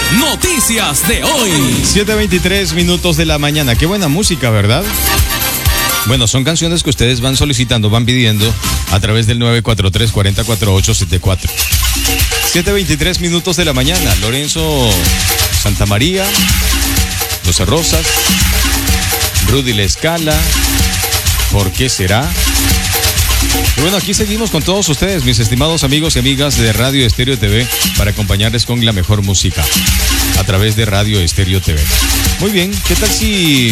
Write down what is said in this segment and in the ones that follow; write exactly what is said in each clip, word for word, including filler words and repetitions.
Noticias de hoy. siete veintitrés minutos de la mañana. Qué buena música, ¿verdad? Bueno, son canciones que ustedes van solicitando, van pidiendo a través del nueve cuatro tres, cuatro cero cuatro ocho siete cuatro. siete veintitrés minutos de la mañana. Lorenzo Santamaría, Doce Rosas, Rudy La Escala, ¿por qué será? Y bueno, aquí seguimos con todos ustedes, mis estimados amigos y amigas de Radio Estéreo T V, para acompañarles con la mejor música a través de Radio Estéreo T V. Muy bien, ¿qué tal si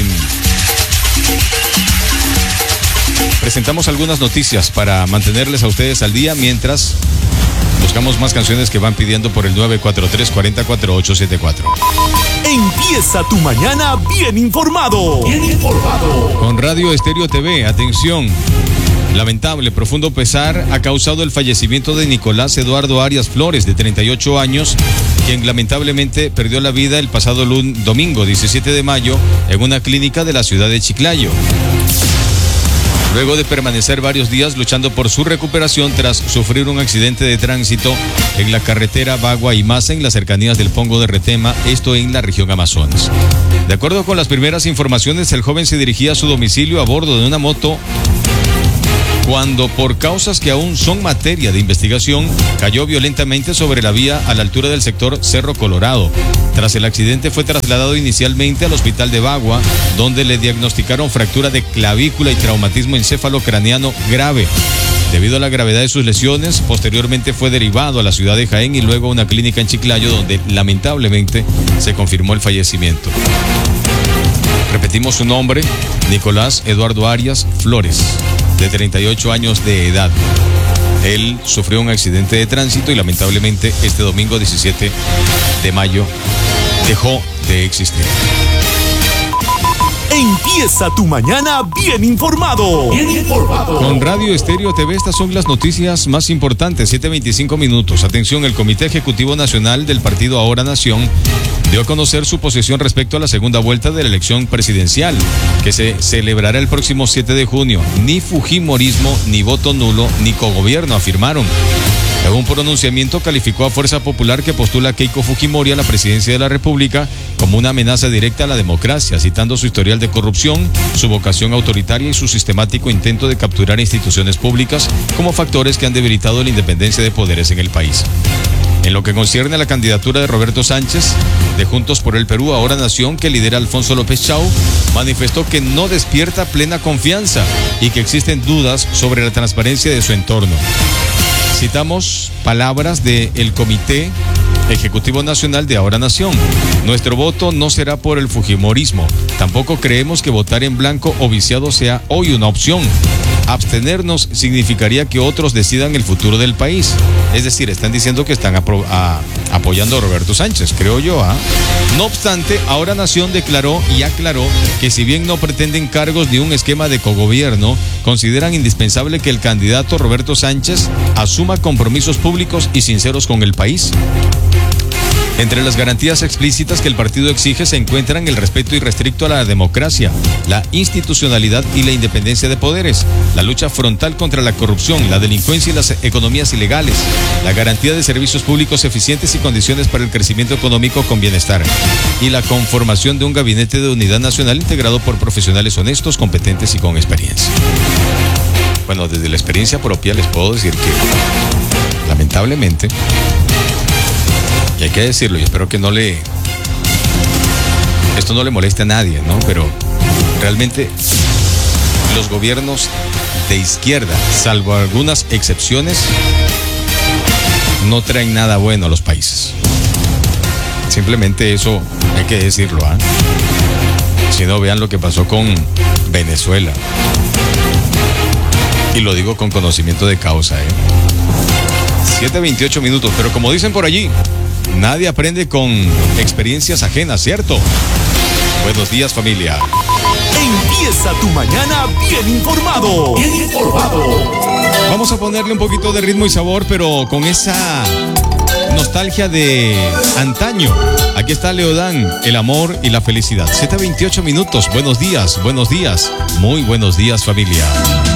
presentamos algunas noticias para mantenerles a ustedes al día mientras buscamos más canciones que van pidiendo por el nueve cuatro tres, cuatro cero cuatro ocho siete cuatro? Empieza tu mañana bien informado. Bien informado. Con Radio Estéreo T V, atención. Lamentable, profundo pesar ha causado el fallecimiento de Nicolás Eduardo Arias Flores, de treinta y ocho años, quien lamentablemente perdió la vida el pasado lun- domingo diecisiete de mayo en una clínica de la ciudad de Chiclayo, luego de permanecer varios días luchando por su recuperación tras sufrir un accidente de tránsito en la carretera Bagua y Maza, en las cercanías del Pongo de Retema, esto en la región Amazonas. De acuerdo con las primeras informaciones, el joven se dirigía a su domicilio a bordo de una moto cuando, por causas que aún son materia de investigación, cayó violentamente sobre la vía a la altura del sector Cerro Colorado. Tras el accidente fue trasladado inicialmente al hospital de Bagua, donde le diagnosticaron fractura de clavícula y traumatismo encéfalo-craneano grave. Debido a la gravedad de sus lesiones, posteriormente fue derivado a la ciudad de Jaén y luego a una clínica en Chiclayo, donde lamentablemente se confirmó el fallecimiento. Repetimos su nombre: Nicolás Eduardo Arias Flores, de treinta y ocho años de edad. Él sufrió un accidente de tránsito y lamentablemente este domingo diecisiete de mayo dejó de existir. Empieza tu mañana bien informado. Bien informado. Con Radio Estéreo T V, estas son las noticias más importantes. siete veinticinco minutos. Atención, el Comité Ejecutivo Nacional del Partido Ahora Nación dio a conocer su posición respecto a la segunda vuelta de la elección presidencial, que se celebrará el próximo siete de junio. Ni fujimorismo, ni voto nulo, ni cogobierno, afirmaron. En un pronunciamiento calificó a Fuerza Popular, que postula a Keiko Fujimori a la presidencia de la República, como una amenaza directa a la democracia, citando su historial de corrupción, su vocación autoritaria y su sistemático intento de capturar instituciones públicas como factores que han debilitado la independencia de poderes en el país. En lo que concierne a la candidatura de Roberto Sánchez, de Juntos por el Perú, Ahora Nación, que lidera Alfonso López Chau, manifestó que no despierta plena confianza y que existen dudas sobre la transparencia de su entorno. Citamos palabras del Comité Ejecutivo Nacional de Ahora Nación. Nuestro voto no será por el fujimorismo. Tampoco creemos que votar en blanco o viciado sea hoy una opción. Abstenernos significaría que otros decidan el futuro del país. Es decir, están diciendo que están apro- a, apoyando a Roberto Sánchez, creo yo. ¿ah? No obstante, Ahora Nación declaró y aclaró que si bien no pretenden cargos ni un esquema de cogobierno, consideran indispensable que el candidato Roberto Sánchez asuma compromisos públicos y sinceros con el país. Entre las garantías explícitas que el partido exige se encuentran el respeto irrestricto a la democracia, la institucionalidad y la independencia de poderes, la lucha frontal contra la corrupción, la delincuencia y las economías ilegales, la garantía de servicios públicos eficientes y condiciones para el crecimiento económico con bienestar, y la conformación de un gabinete de unidad nacional integrado por profesionales honestos, competentes y con experiencia. Bueno, desde la experiencia propia les puedo decir que, lamentablemente, y hay que decirlo, y espero que no le esto no le moleste a nadie, ¿no? Pero realmente los gobiernos de izquierda, salvo algunas excepciones, no traen nada bueno a los países. Simplemente eso hay que decirlo, ¿ah? Si no, vean lo que pasó con Venezuela. Y lo digo con conocimiento de causa, ¿eh? siete veintiocho minutos, pero como dicen por allí, nadie aprende con experiencias ajenas, ¿cierto? Buenos días, familia. Empieza tu mañana bien informado. Bien informado. Vamos a ponerle un poquito de ritmo y sabor, pero con esa nostalgia de antaño. Aquí está Leodán, el amor y la felicidad. siete veintiocho minutos. Buenos días, buenos días. Muy buenos días, familia.